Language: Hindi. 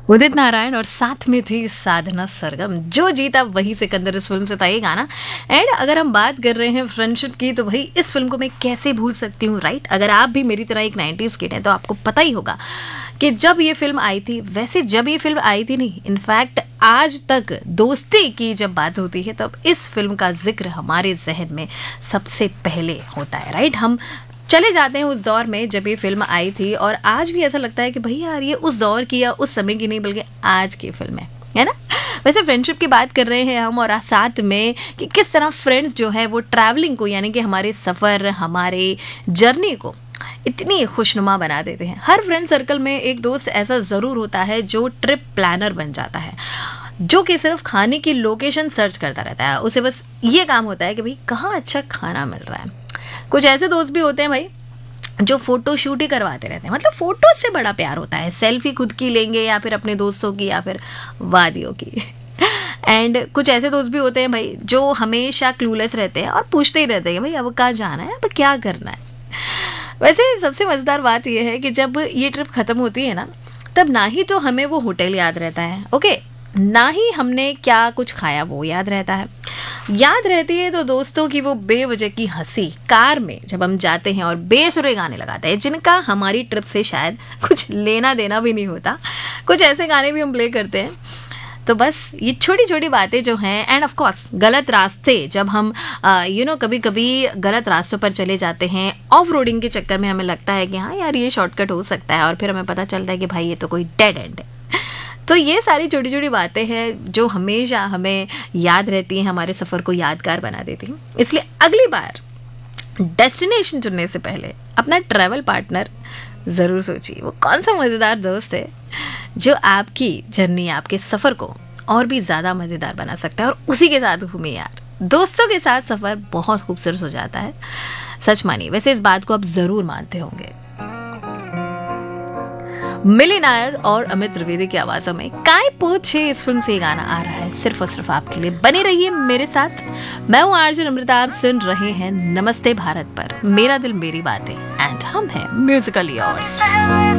उदित नारायण और साथ में थी साधना सरगम। जो जीता वही सिकंदर इस फिल्म से था ये गाना। एंड अगर हम बात कर रहे हैं फ्रेंडशिप की तो भाई इस फिल्म को मैं कैसे भूल सकती हूँ, राइट। अगर आप भी मेरी तरह एक 90s किड है तो आपको पता ही होगा कि जब ये फिल्म आई थी, वैसे जब ये फिल्म आई थी नहीं, इनफैक्ट आज तक दोस्ती की जब बात होती है तब इस फिल्म का जिक्र हमारे जहन में सबसे पहले होता है, राइट। हम चले जाते हैं उस दौर में जब ये फिल्म आई थी और आज भी ऐसा लगता है कि भाई यार ये उस दौर की या उस समय की नहीं बल्कि आज की फिल्म है ना। वैसे फ्रेंडशिप की बात कर रहे हैं हम और साथ में कि किस तरह फ्रेंड्स जो है वो ट्रैवलिंग को यानी कि हमारे सफ़र, हमारे जर्नी को इतनी खुशनुमा बना देते हैं। हर फ्रेंड सर्कल में एक दोस्त ऐसा ज़रूर होता है जो ट्रिप प्लानर बन जाता है, जो कि सिर्फ खाने की लोकेशन सर्च करता रहता है। उसे बस ये काम होता है कि भाई कहाँ अच्छा खाना मिल रहा है। कुछ ऐसे दोस्त भी होते हैं भाई जो फोटो शूट ही करवाते रहते हैं, मतलब फोटो से बड़ा प्यार होता है। सेल्फी खुद की लेंगे या फिर अपने दोस्तों की या फिर वादियों की। एंड कुछ ऐसे दोस्त भी होते हैं भाई जो हमेशा क्लूलेस रहते हैं और पूछते ही रहते हैं भाई अब कहाँ जाना है, अब क्या करना है। वैसे सबसे मज़ेदार बात यह है कि जब ये ट्रिप ख़त्म होती है ना, तब ना ही तो हमें वो होटल याद रहता है, ओके, ना ही हमने क्या कुछ खाया वो याद रहता है। याद रहती है तो दोस्तों की वो बेवजह की हंसी कार में जब हम जाते हैं और बेसुरे गाने लगाते हैं जिनका हमारी ट्रिप से शायद कुछ लेना देना भी नहीं होता। कुछ ऐसे गाने भी हम प्ले करते हैं। तो बस ये छोटी छोटी बातें जो हैं, एंड ऑफ कोर्स गलत रास्ते जब हम कभी कभी गलत रास्तों पर चले जाते हैं ऑफ रोडिंग के चक्कर में, हमें लगता है कि हाँ यार ये शॉर्टकट हो सकता है और फिर हमें पता चलता है कि भाई ये तो कोई डेड एंड है। तो ये सारी छोटी छोटी बातें हैं जो हमेशा हमें याद रहती हैं, हमारे सफ़र को यादगार बना देती हैं। इसलिए अगली बार डेस्टिनेशन चुनने से पहले अपना ट्रैवल पार्टनर ज़रूर सोचिए वो कौन सा मज़ेदार दोस्त है जो आपकी जर्नी, आपके सफ़र को और भी ज़्यादा मज़ेदार बना सकता है। और उसी के साथ घूमिए यार, दोस्तों के साथ सफ़र बहुत खूबसूरत हो जाता है, सच मानिए। वैसे इस बात को आप ज़रूर मानते होंगे। मिली नायर और अमित त्रिवेदी की आवाजों में काय पूछे इस फिल्म से गाना आ रहा है सिर्फ और सिर्फ आपके लिए। बने रहिए मेरे साथ। मैं हूँ आरजे अमृता, आप सुन रहे हैं नमस्ते भारत पर मेरा दिल मेरी बातें एंड हम हैं म्यूजिकल योर्स।